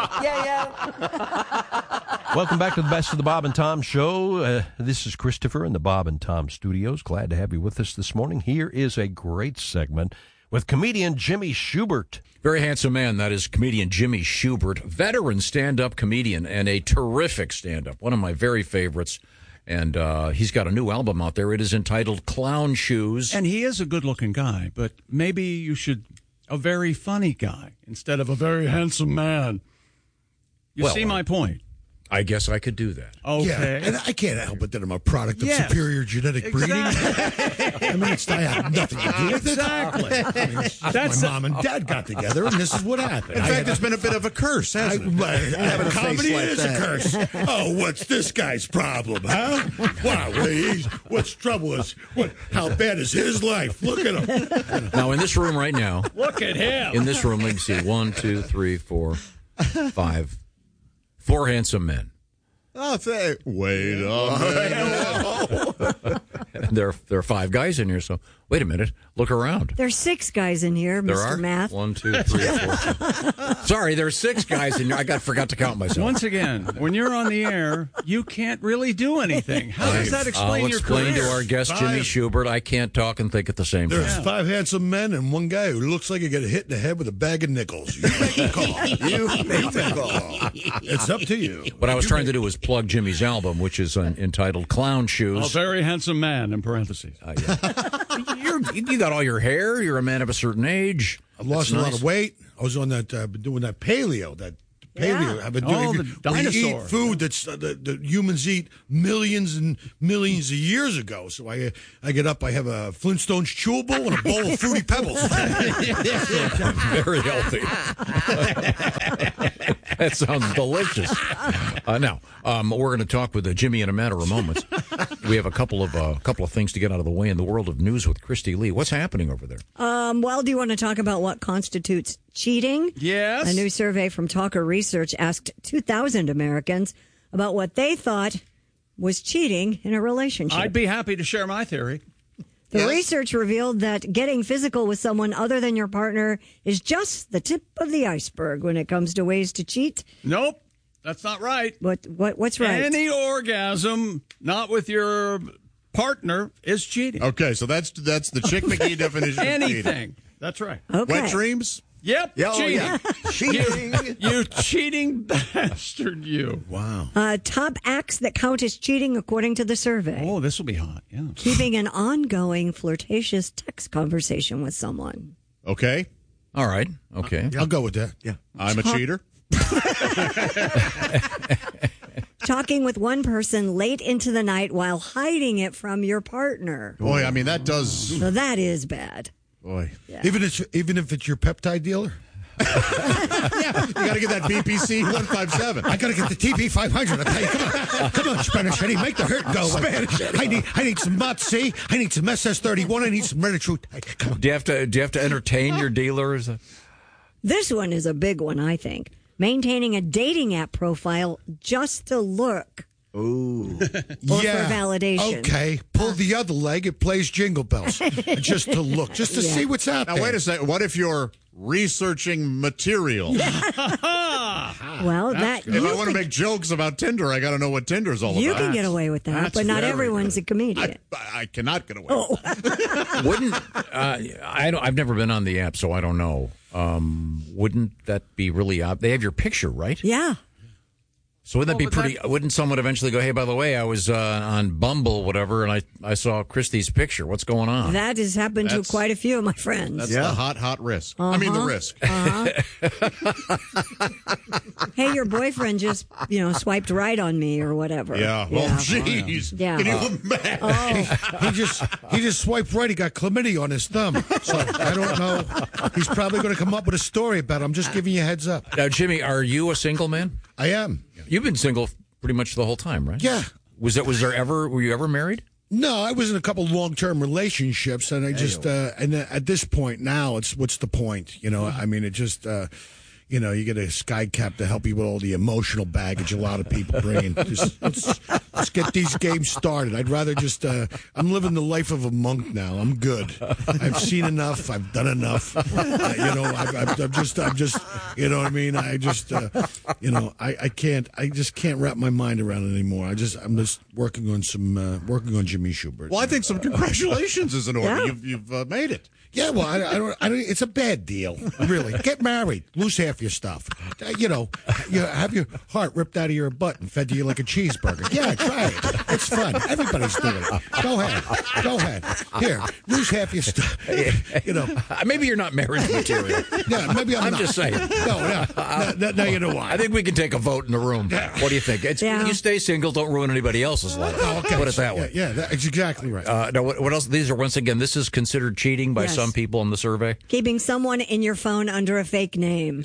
Welcome back to the Best of the Bob and Tom Show. This is Christopher in the Bob and Tom Studios. Glad to have you with us this morning. Here is a great segment with comedian Jimmy Shubert. Very handsome man, that is comedian Jimmy Shubert, veteran stand-up comedian and a terrific stand-up, one of my very favorites. And he's got a new album out there. It is entitled Clown Shoes. And he is a good-looking guy, but maybe you should a very funny guy instead of a very handsome man. You see my point? I guess I could do that. Okay. Yeah, and I can't help it that I'm a product of superior genetic breeding. I have nothing to do with it. Exactly. That's my mom and dad got together, and this is what happened. In fact, it's been a bit of a curse, hasn't it? Comedy is a curse. Oh, what's this guy's problem, huh? Wow, what's trouble is, how bad is his life? Look at him. Now, in this room right now. Look at him. In this room, let me see. 1, 2, 3, 4, 5. 4 handsome men. Oh, wait a minute. There are 5 guys in here, so wait a minute. Look around. There's 6 guys in here, There Mr. are? Math. 1, 2, 3, 4. Sorry, there's 6 guys in here. I forgot to count myself. Once again, when you're on the air, you can't really do anything. How does that explain your career? I'll explain to our guest, Jimmy Shubert, I can't talk and think at the same time. There's 5 handsome men and 1 guy who looks like he got hit in the head with a bag of nickels. You make the call. You make the call. It's up to you. What I was trying to do was plug Jimmy's album, which is entitled Clown Shoes. A very handsome man, in parentheses. You got all your hair. You're a man of a certain age. I've lost a lot of weight. I was on that, been doing that paleo. I've been doing the dinosaur. You eat food that's the humans eat millions and millions of years ago. So I get up, I have a Flintstones chewable and a bowl of Fruity Pebbles. Very healthy. That sounds delicious. Now, we're going to talk with Jimmy in a matter of moments. We have a couple of things to get out of the way in the world of news with Christy Lee. What's happening over there? Well, do you want to talk about what constitutes cheating? Yes. A new survey from Talker Research asked 2,000 Americans about what they thought was cheating in a relationship. I'd be happy to share my theory. The research revealed that getting physical with someone other than your partner is just the tip of the iceberg when it comes to ways to cheat. Nope, that's not right. What's right? Any orgasm not with your partner is cheating. Okay, so that's the Chick McGee definition of cheating. Anything. That's right. Okay. Wet dreams? Yep, cheating. Yeah. Cheating. You cheating bastard, you. Wow. Top acts that count as cheating according to the survey. Oh, this will be hot, yeah. Keeping an ongoing flirtatious text conversation with someone. Okay. All right. Okay. I'll go with that. Yeah. I'm a cheater. Talking with one person late into the night while hiding it from your partner. Boy, I mean, that does... So that is bad. Boy. Yeah. Even if it's your peptide dealer? You got to get that BPC 157. I got to get the TB 500. I tell you, come on, Spanish Eddie, make the hurt go. Spanish Eddie. I need some Mott C. I need some SS31. I need some Redditruth. Come on. Do you have to entertain your dealers? This one is a big one, I think. Maintaining a dating app profile just to look. Ooh. Or for validation. Okay. Pull the other leg. It plays Jingle Bells. Just to look. Just to see what's out there. Now, wait a second. What if you're researching material? Well, if I want to make jokes about Tinder, I got to know what Tinder's all about. You can get away with that, but not everyone's a comedian. I cannot get away with that. Wouldn't I've never been on the app, so I don't know. Wouldn't that be really odd? They have your picture, right? Yeah. So wouldn't that be pretty? Wouldn't someone eventually go, "Hey, by the way, I was on Bumble, whatever, and I saw Christy's picture. What's going on?" That has happened to quite a few of my friends. That's the hot risk. I mean, the risk. Hey, your boyfriend just swiped right on me or whatever. Yeah. Well, jeez. Yeah. Can you imagine? He just swiped right. He got chlamydia on his thumb. So I don't know. He's probably going to come up with a story about it. I'm just giving you a heads up. Now, Jimmy, are you a single man? I am. You've been single pretty much the whole time, right? Yeah. Were you ever married? No, I was in a couple long-term relationships, and I just and at this point now, what's the point? I mean, it just you get a sky cap to help you with all the emotional baggage a lot of people bring. It's Let's get these games started. I'd rather just. I'm living the life of a monk now. I'm good. I've seen enough. I've done enough. I'm just. You know what I mean? I just. I can't. I just can't wrap my mind around it anymore. I'm just working on Jimmy Shubert. Well, I think some congratulations is in order. Yeah. You've made it. Yeah, well, I don't. It's a bad deal, really. Get married, lose half your stuff. You have your heart ripped out of your butt and fed to you like a cheeseburger. Yeah, try it. It's fun. Everybody's doing it. Go ahead. Here, lose half your stuff. Maybe you're not marriage material. Yeah, maybe I'm not. just saying. No, you know why? I think we can take a vote in the room. What do you think? You stay single, don't ruin anybody else's life. Oh, okay. Put it that way. Yeah, that's exactly right. Now, what else? These are, once again, this is considered cheating by some people in the survey. Keeping someone in your phone under a fake name.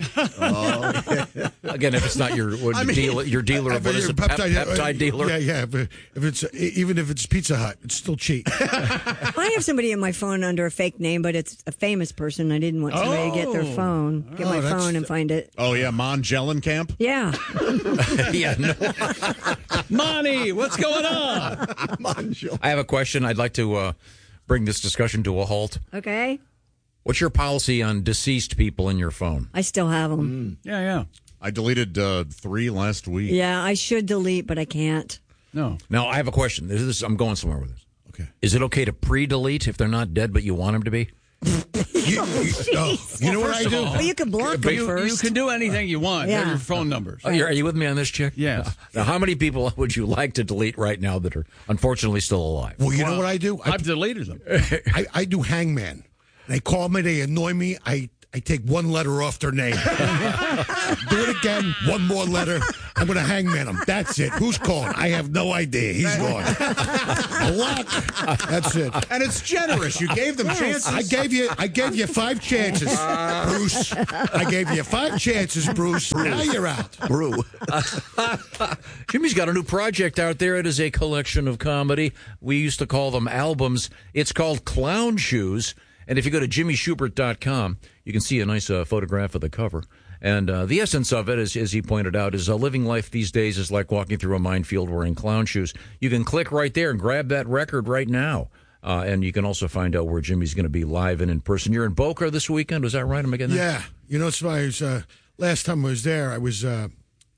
Again, if it's not your dealer of what is it, peptide dealer? Yeah. But even if it's Pizza Hut, it's still cheap. I have somebody in my phone under a fake name, but it's a famous person. I didn't want somebody to get their phone, my phone and find it. Oh yeah, Mon Jellenkamp. Yeah. Yeah. No. Monty, what's going on? I have a question. I'd like to bring this discussion to a halt. Okay. What's your policy on deceased people in your phone? I still have them. Yeah. I deleted 3 last week. Yeah, I should delete, but I can't. No. Now, I have a question. I'm going somewhere with this. Okay. Is it okay to pre-delete if they're not dead, but you want them to be? You know what I do? Well, you can block them first. You can do anything you want. Yeah. They're your phone numbers. Are you with me on this, Chick? Yes. Now, how many people would you like to delete right now that are unfortunately still alive? Well, you know what I do? I've deleted them. I do hangman. They call me, they annoy me. I take one letter off their name. Do it again, one more letter. I'm going to hangman them. That's it. Who's calling? I have no idea. He's gone. Block. That's it. And it's generous. You gave them chances. I gave you 5 chances, Bruce. I gave you 5 chances, Bruce. Now you're out. Brew. Jimmy's got a new project out there. It is a collection of comedy. We used to call them albums. It's called Clown Shoes. And if you go to jimmyschubert.com, you can see a nice photograph of the cover. And the essence of it, as he pointed out, is living life these days is like walking through a minefield wearing clown shoes. You can click right there and grab that record right now. And you can also find out where Jimmy's going to be live and in person. You're in Boca this weekend. Was that right? Am I getting that? Yeah. You know, it's funny. Last time I was there, I was... I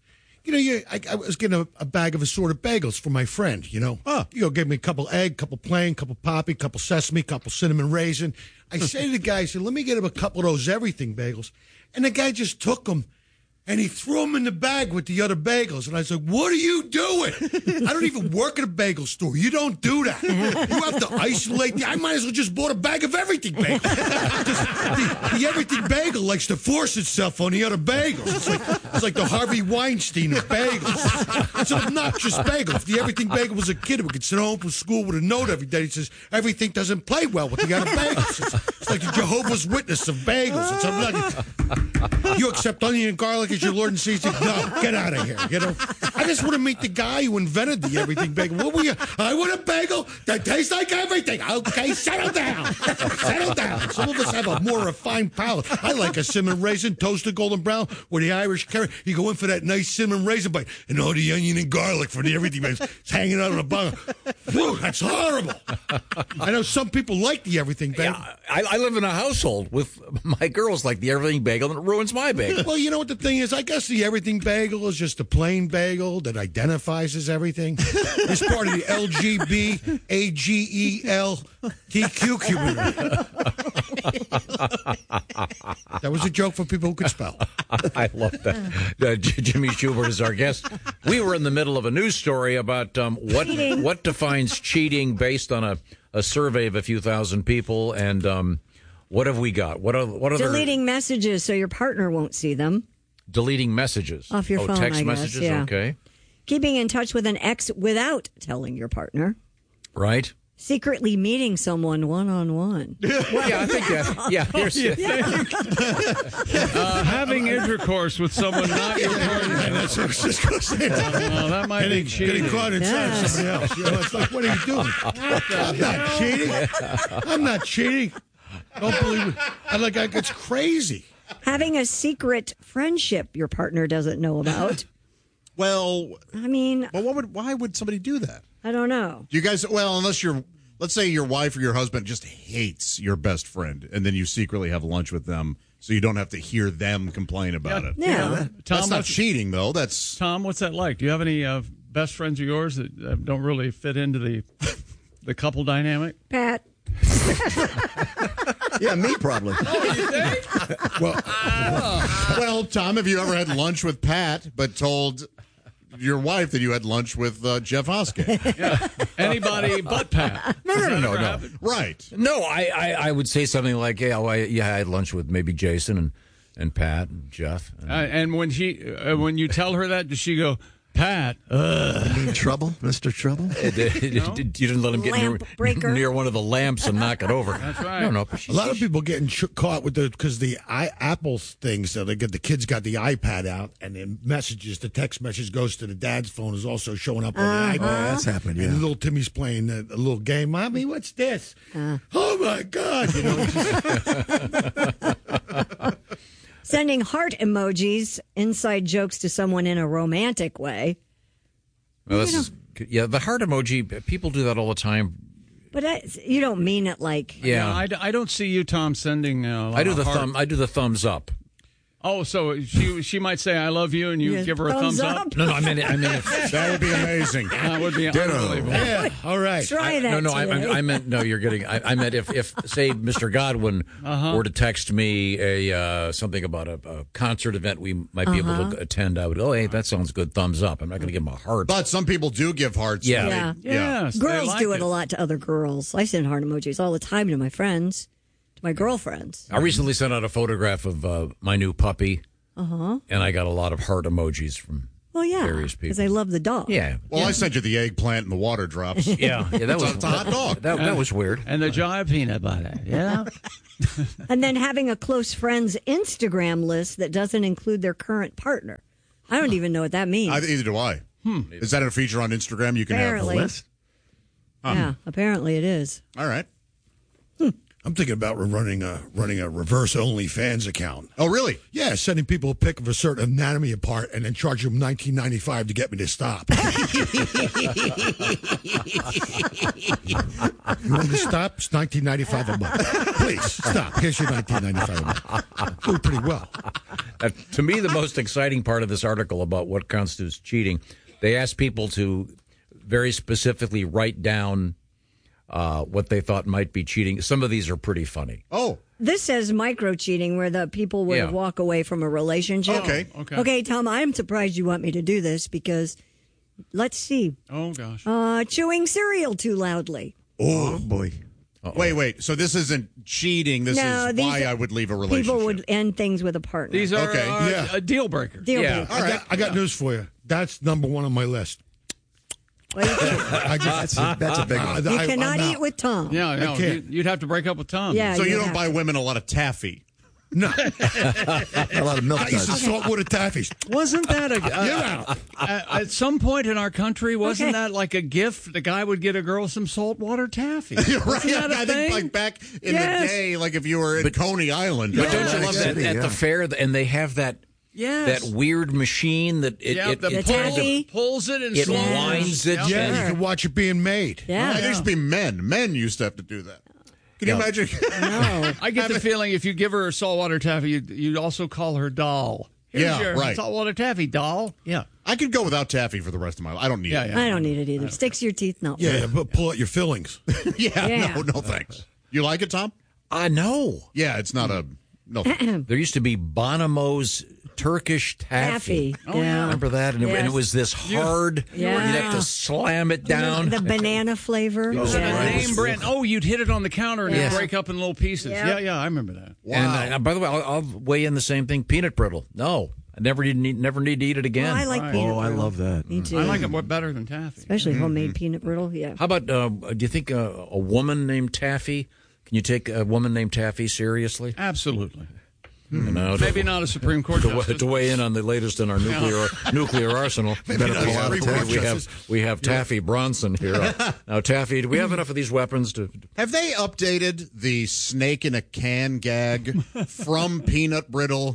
was getting a bag of assorted bagels for my friend, gave me a couple egg, couple plain, couple poppy, couple sesame, couple cinnamon raisin. I say to the guy, let me get him a couple of those everything bagels. And the guy just took them and he threw them in the bag with the other bagels. And I was like, what are you doing? I don't even work at a bagel store. You don't do that. You have to isolate. I might as well just bought a bag of everything bagels. The everything bagel likes to force itself on the other bagels. It's like the Harvey Weinstein of bagels. It's an obnoxious bagel. If the everything bagel was a kid who could sit home from school with a note every day, he says, everything doesn't play well with the other bagels. It's like the Jehovah's Witness of bagels. It's obnoxious. You accept onion and garlic as your Lord and Savior? No, get out of here. I just want to meet the guy who invented the everything bagel. What were you? I want a bagel that tastes like everything. Okay, settle down. Settle down. Some of us have a more refined palate. I like a cinnamon raisin, toasted golden brown with the Irish carrot. You go in for that nice cinnamon raisin bite, and all the onion and garlic for the everything bagel. It's hanging out on the bottom. Whew, that's horrible. I know some people like the everything bagel. Yeah, I live in a household with my girls like the everything bagel, and it ruins my bagel. Well, you know what the thing is? I guess the everything bagel is just a plain bagel that identifies as everything. It's part of the LGBAGELTQ community. That was a joke for people who could spell. I love that. Jimmy Shubert is our guest. We were in the middle of a news story about what defines cheating based on a survey of a few thousand people, and what have we got? What are deleting messages so your partner won't see them. Deleting messages off your phone, text I guess, messages. yeah. Okay. Keeping in touch with an ex without telling your partner. Right. Secretly meeting someone one-on-one. Yeah, I think that. Yeah. Having intercourse with someone not your partner. That's what I was just going to say. That might be cheating. Getting caught inside of somebody else. It's like, what are you doing? I'm not cheating. Don't believe it. It's crazy. Having a secret friendship your partner doesn't know about. Well, I mean, why would somebody do that? I don't know. You guys, well, unless let's say your wife or your husband just hates your best friend, and then you secretly have lunch with them so you don't have to hear them complain about it. Yeah. That's not cheating, though. That's Tom, what's that like? Do you have any best friends of yours that don't really fit into the couple dynamic? Pat. Yeah, me probably. Oh, you think? well, Tom, have you ever had lunch with Pat but told your wife that you had lunch with Jeff Hoskey? Yeah. Anybody but Pat. No. Right. No, I would say something like, I had lunch with maybe Jason and Pat and Jeff. And when you tell her that, does she go, Pat, Trouble, Mr. Trouble? You didn't let him get near one of the lamps and knock it over. That's right. No. A lot of people getting caught with because the Apple things. So the kids got the iPad out, and then the text message goes to the dad's phone is also showing up on the iPad. That's happened. Yeah. And little Timmy's playing a little game. Mommy, what's this? Oh my God! You know. Sending heart emojis, inside jokes to someone in a romantic way. Well, the heart emoji, people do that all the time. But you don't mean it like... Yeah. I don't see you, Tom, sending I do the thumbs up. Oh, so she might say "I love you" and you give her a thumbs up. No, I meant that would be amazing. That would be unbelievable. Yeah. All right. Try that. I meant no. You're getting. I meant if say Mr. Godwin were to text me something about a concert event we might be able to attend, I would go, hey, that sounds good. Thumbs up. I'm not going to give him a heart. But some people do give hearts. Yeah. Yes, Girls like do it a lot to other girls. I send heart emojis all the time to my friends, to my girlfriends. I recently sent out a photograph of my new puppy. And I got a lot of heart emojis from various people. Because I love the dog. Yeah. Well, I sent you the eggplant and the water drops. Yeah, that was it's a hot dog. That was weird. And the dry peanut butter. Yeah. And then having a close friends Instagram list that doesn't include their current partner. I don't even know what that means. Either do I. Is that a feature on Instagram? You can Apparently. have a list? Yeah, apparently it is. All right. I'm thinking about running a reverse OnlyFans account. Oh, really? Yeah, sending people a pic of a certain anatomy part and then charging them $19.95 to get me to stop. You want me to stop? It's $19.95 a month. Please stop. Here's your $19.95 a month. Do pretty well. To me, the most exciting part of this article about what constitutes cheating, they asked people to very specifically write down what they thought might be cheating. Some of these are pretty funny. Oh. This says micro cheating, where the people would walk away from a relationship. Okay, Tom, I'm surprised you want me to do this because, let's see. Oh, gosh. Chewing cereal too loudly. Oh, boy. Wait. So this isn't cheating. This is why I would leave a relationship. People would end things with a partner. These are yeah. a deal breaker. Deal breaker. All right. I got news for you. That's number one on my list. Well, That's a big one. you cannot eat with Tom. Yeah, no, can't. you'd have to break up with Tom. Yeah. So you you'd don't have buy to. women a lot of taffy. No. A lot of milk I used to duds. saltwater taffies. Wasn't that You're out. at some point in our country? Wasn't that like a gift? The guy would get a girl some saltwater taffy. You're right. Wasn't that a I thing? think like back in Yes. the day, like if you were in Coney Island. But don't you Atlantic love that City, at yeah. the fair, and they have that Yes. that weird machine that The taffy. pulls it and it slows winds it. Yep. Yeah, and- you can watch it being made. Yeah. There used to be men. Men used to have to do that. Can you imagine? No. I get the feeling if you give her a saltwater taffy, you'd also call her doll. Here's Yeah, your right. saltwater taffy, doll. Yeah. I could go without taffy for the rest of my life. I don't need it. I don't need it either. Sticks to your teeth, no. Yeah, but pull out your fillings. Yeah. No thanks. You like it, Tom? No. Yeah, it's not a no. There used to be Bonomo's Turkish taffy. Taffy. Yeah. Remember that? And, Yes. and it was this hard. Yeah. You'd have to slam it down. The banana flavor. Was it a name brand? Oh, you'd hit it on the counter and Yes. it'd break up in little pieces. Yeah. Yeah, I remember that. And by the way, I'll weigh in the same thing. Peanut brittle. No, I never need to eat it again. Well, I like peanut Oh, I brittle. love that. Me too. I like it better than taffy. Especially homemade peanut brittle. Yeah. How about? Do you think a woman named Taffy? Can you take a woman named Taffy seriously? Absolutely. No, Maybe not a Supreme Court justice. to weigh in on the latest in our nuclear arsenal. Better pull out a taffy. We have Taffy Bronson here. Now, Taffy, do we have enough of these weapons to? Have they updated the snake in a can gag from peanut brittle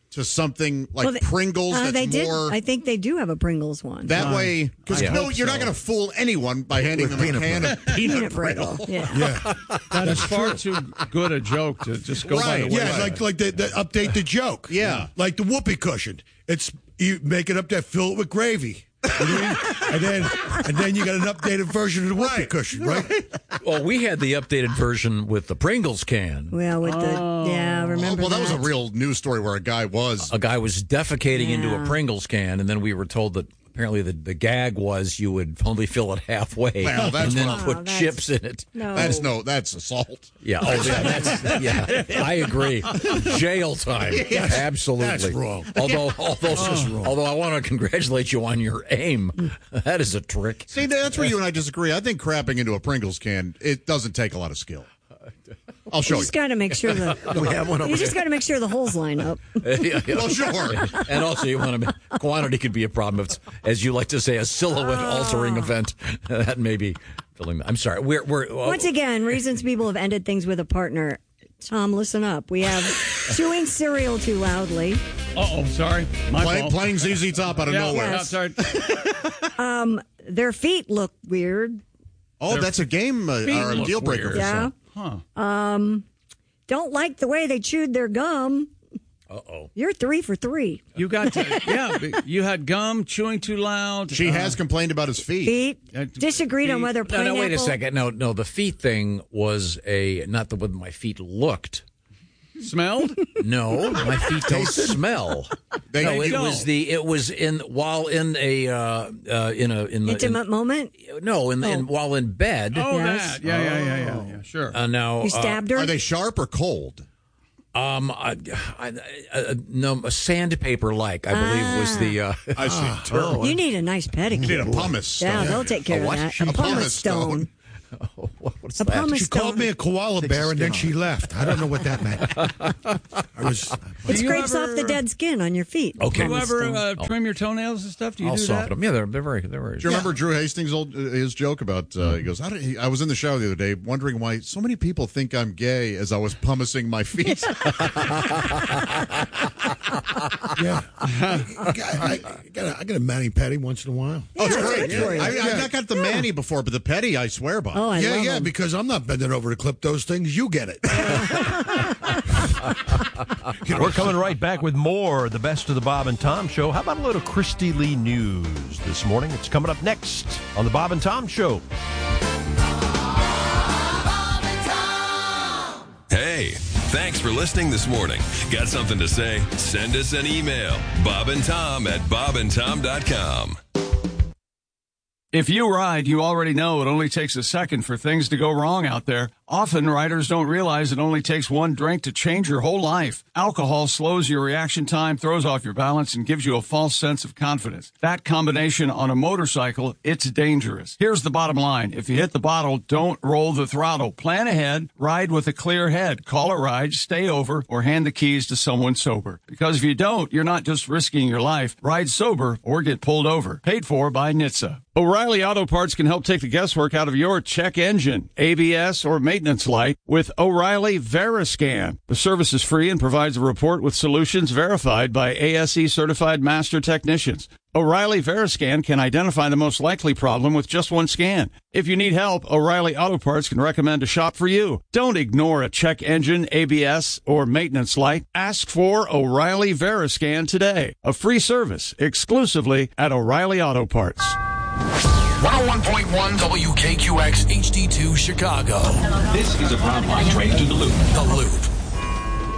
to something like Pringles that's more... I think they do have a Pringles one. That way, because you're not going to fool anyone by handing them a can of peanut brittle. Yeah. That is far too good a joke to just go by the way. Yeah, like the update the joke. Yeah. Like the whoopee cushion. It's you make it up there, fill it with gravy. and then you got an updated version of the whoopee cushion, right? Well, we had the updated version with the Pringles can. Well, with remember that was a real news story where a guy was defecating into a Pringles can, and then we were told that apparently the gag was you would only fill it halfway and then put chips in it. That's assault. Yeah. Oh, yeah. I agree. Jail time. Yes, absolutely. That's wrong. Although I want to congratulate you on your aim. That is a trick. See, that's where you and I disagree. I think crapping into a Pringles can, it doesn't take a lot of skill. I'll show you. Just got to make sure got to make sure the holes line up. Well, sure. And also, you want to quantity could be a problem. If it's, as you like to say, a silhouette altering event. That may be filling. I'm sorry. We're once again reasons people have ended things with a partner. Tom, listen up. We have chewing cereal too loudly. Sorry. Playing ZZ Top out of nowhere. Yes. Sorry. Their feet look weird. Oh, that's a game or a deal breaker. Yeah. Don't like the way they chewed their gum. You're 3 for 3. You got you had gum chewing too loud. She has complained about his feet. Disagreed on whether pineapple. No, wait a second. No, the feet thing was not the way my feet looked. Smelled? No, my feet don't smell. It was in the intimate moment. No, while in bed. Oh, yes. That. Yeah, sure. Now you stabbed her. Are they sharp or cold? No, sandpaper like I believe was the. I see. Terrible. You need a nice pedicure. You need a pumice stone. Yeah, they'll take care of that. A pumice stone. What's a that? She called me a koala bear and then she left. I don't know what that meant. It scrapes off the dead skin on your feet. Okay. Do you ever trim your toenails and stuff? Do you do soften that? them. Yeah, they're very. Do you remember Drew Hastings' his joke about? He goes, I was in the shower the other day wondering why so many people think I'm gay as I was pumicing my feet. Yeah, I got a mani-pedi once in a while. Oh, it's great. I've not got the mani before, but the pedi I swear by. Oh, I love them. Because I'm not bending over to clip those things. You get it. We're coming right back with more the best of the Bob and Tom Show. How about a little Christy Lee news this morning? It's coming up next on the Bob and Tom Show. Hey, thanks for listening this morning. Got something to say? Send us an email. bobandtom@bobandtom.com. If you ride, you already know it only takes a second for things to go wrong out there. Often, riders don't realize it only takes one drink to change your whole life. Alcohol slows your reaction time, throws off your balance, and gives you a false sense of confidence. That combination on a motorcycle, it's dangerous. Here's the bottom line. If you hit the bottle, don't roll the throttle. Plan ahead, ride with a clear head. Call a ride, stay over, or hand the keys to someone sober. Because if you don't, you're not just risking your life. Ride sober or get pulled over. Paid for by NHTSA. O'Reilly Auto Parts can help take the guesswork out of your check engine, ABS, or maintenance light with O'Reilly Veriscan. The service is free and provides a report with solutions verified by ASE certified master technicians. O'Reilly Veriscan can identify the most likely problem with just one scan. If you need help, O'Reilly Auto Parts can recommend a shop for you. Don't ignore a check engine, ABS, or maintenance light. Ask for O'Reilly Veriscan today. A free service exclusively at O'Reilly Auto Parts. 101.1 WKQX HD2 Chicago. This is a Brown Line train to the Loop. The Loop.